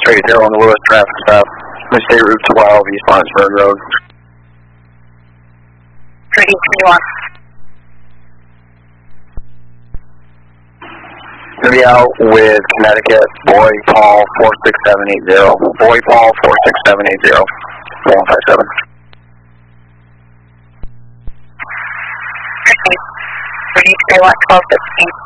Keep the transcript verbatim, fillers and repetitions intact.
Trade zero on the Lewis traffic stop. State Route twelve, East Lawrenceburg Road. three twenty-one. Gonna be out with Connecticut, Boy Paul four six seven eight zero. Boy Paul four six seven eight zero. four one five seven. three three one twelve fifteen.